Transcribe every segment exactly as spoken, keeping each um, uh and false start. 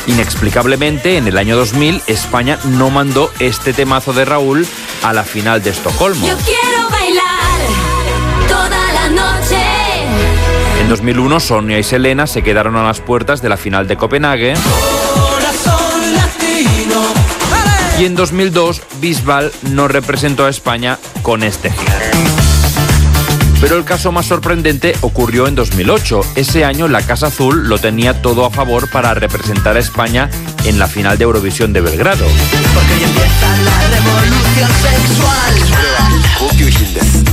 Inexplicablemente, en el año dos mil, España no mandó este temazo de Raúl a la final de Estocolmo. Yo quiero bailar toda la noche. En dos mil uno, Sonia y Selena se quedaron a las puertas de la final de Copenhague. Y en dos mil dos, Bisbal no representó a España con este hit. Pero el caso más sorprendente ocurrió en dos mil ocho. Ese año la Casa Azul lo tenía todo a favor para representar a España en la final de Eurovisión de Belgrado. Porque ya empieza la revolución sexual.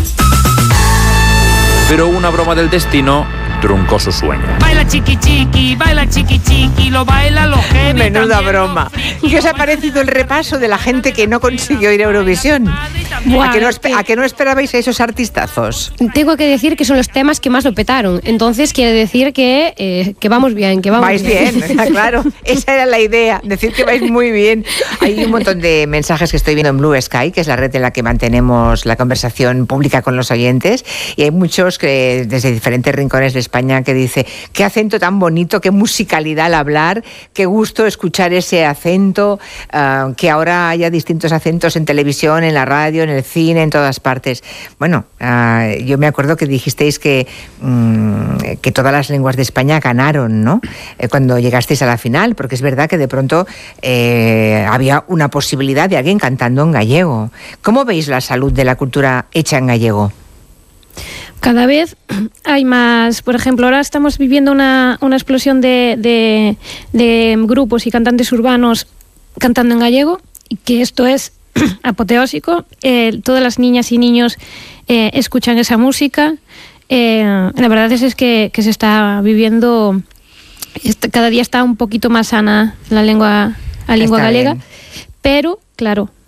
Pero una broma del destino truncó su sueño. Baila chiqui chiqui, baila chiqui chiqui, lo baila lo heavy. Menuda broma. ¿Y qué os ha parecido el repaso de la gente que no consiguió ir a Eurovisión? Buah, ¿A, que no, es que- ¿A que no esperabais a esos artistazos? Tengo que decir que son los temas que más lo petaron. Entonces quiere decir que, eh, que vamos bien, que vamos Vais bien, está claro. Esa era la idea, decir que vais muy bien. Hay un montón de mensajes que estoy viendo en Blue Sky, que es la red en la que mantenemos la conversación pública con los oyentes, y hay muchos que desde diferentes rincones de España que dice qué acento tan bonito, qué musicalidad al hablar, qué gusto escuchar ese acento, uh, que ahora haya distintos acentos en televisión, en la radio, en el cine, en todas partes. Bueno, uh, yo me acuerdo que dijisteis que, um, que todas las lenguas de España ganaron, ¿no? Eh, cuando llegasteis a la final, porque es verdad que de pronto eh, había una posibilidad de alguien cantando en gallego. ¿Cómo veis la salud de la cultura hecha en gallego? Cada vez hay más, por ejemplo, ahora estamos viviendo una, una explosión de, de, de grupos y cantantes urbanos cantando en gallego, y que esto es apoteósico. Eh, todas las niñas y niños eh, escuchan esa música. Eh, la verdad es, es que, que se está viviendo, est- cada día está un poquito más sana la lengua, la lengua Está galega, bien. pero, claro,